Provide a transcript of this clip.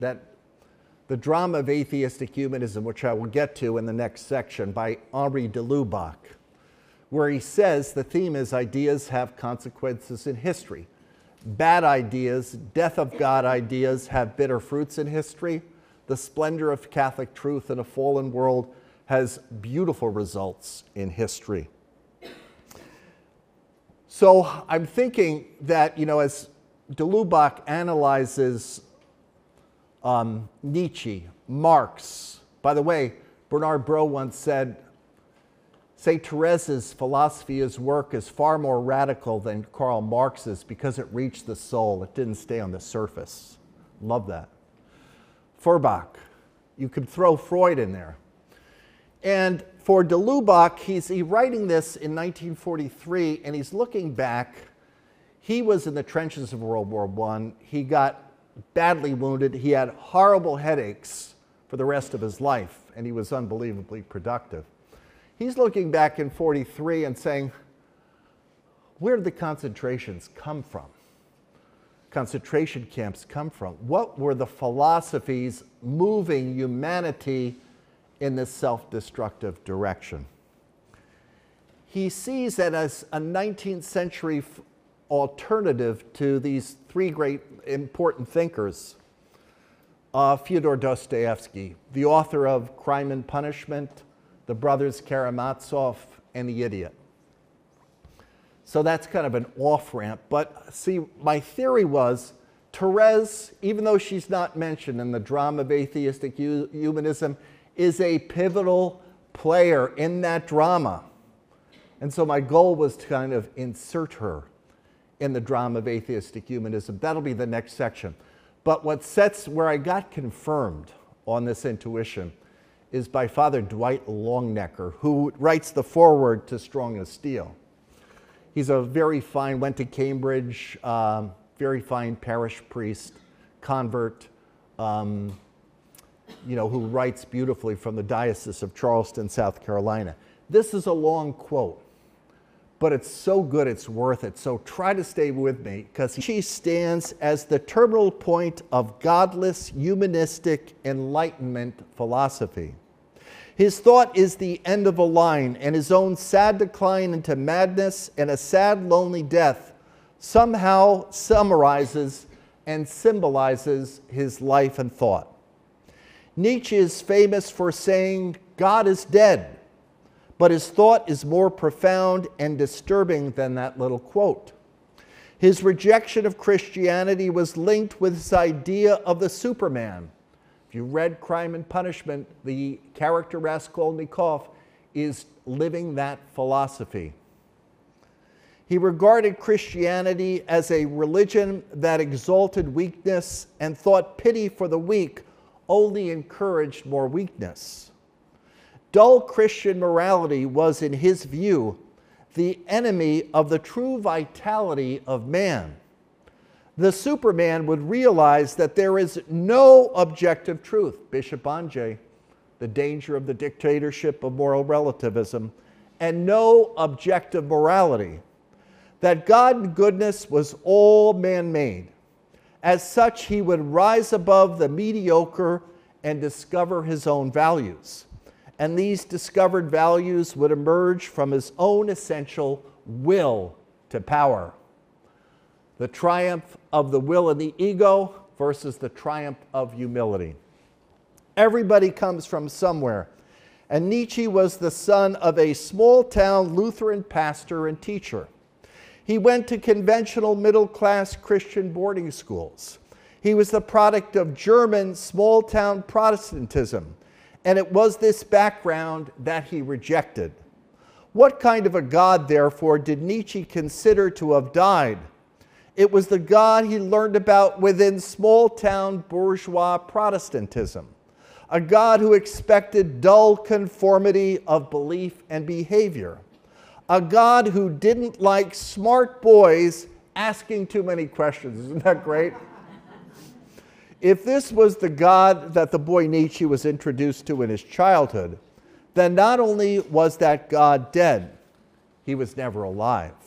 that the drama of atheistic humanism, which I will get to in the next section, by Henri de Lubac, where he says the theme is ideas have consequences in history. Bad ideas, death of God ideas have bitter fruits in history. The splendor of Catholic truth in a fallen world has beautiful results in history. So I'm thinking that, as de Lubac analyzes Nietzsche, Marx. By the way, Bernard Brault once said, St. Therese's philosophy, his work, is far more radical than Karl Marx's because it reached the soul. It didn't stay on the surface. Love that. Feuerbach. You could throw Freud in there. And for de Lubac, he's writing this in 1943, and he's looking back. He was in the trenches of World War I. He got badly wounded. He had horrible headaches for the rest of his life, and he was unbelievably productive. He's looking back in 43 and saying, where did the concentrations come from? Concentration camps come from? What were the philosophies moving humanity in this self-destructive direction? He sees that as a 19th century alternative to these three great important thinkers. Fyodor Dostoevsky, the author of Crime and Punishment, The Brothers Karamazov, and The Idiot. So that's kind of an off-ramp. But see, my theory was Therese, even though she's not mentioned in the drama of atheistic humanism, is a pivotal player in that drama. And so my goal was to kind of insert her in the drama of atheistic humanism. That'll be the next section. But where I got confirmed on this intuition is by Father Dwight Longnecker, who writes the foreword to Strong as Steel. He's a very fine, went to Cambridge, very fine parish priest, convert, who writes beautifully from the Diocese of Charleston, South Carolina. This is a long quote, but it's so good it's worth it. So try to stay with me, because she stands as the terminal point of godless, humanistic Enlightenment philosophy. His thought is the end of a line, and his own sad decline into madness and a sad, lonely death somehow summarizes and symbolizes his life and thought. Nietzsche is famous for saying, God is dead, but his thought is more profound and disturbing than that little quote. His rejection of Christianity was linked with his idea of the Superman. If you read Crime and Punishment, the character Raskolnikov is living that philosophy. He regarded Christianity as a religion that exalted weakness and thought pity for the weak only encouraged more weakness. Dull Christian morality was, in his view, the enemy of the true vitality of man. The Superman would realize that there is no objective truth. Bishop Banje, The Danger of the Dictatorship of Moral Relativism, and no objective morality. That God and goodness was all man-made. As such, he would rise above the mediocre and discover his own values. And these discovered values would emerge from his own essential will to power. The triumph of the will and the ego versus the triumph of humility. Everybody comes from somewhere. And Nietzsche was the son of a small-town Lutheran pastor and teacher. He went to conventional middle-class Christian boarding schools. He was the product of German small-town Protestantism. And it was this background that he rejected. What kind of a God, therefore, did Nietzsche consider to have died? It was the God he learned about within small-town bourgeois Protestantism. A God who expected dull conformity of belief and behavior. A God who didn't like smart boys asking too many questions. Isn't that great? If this was the God that the boy Nietzsche was introduced to in his childhood, then not only was that God dead, he was never alive.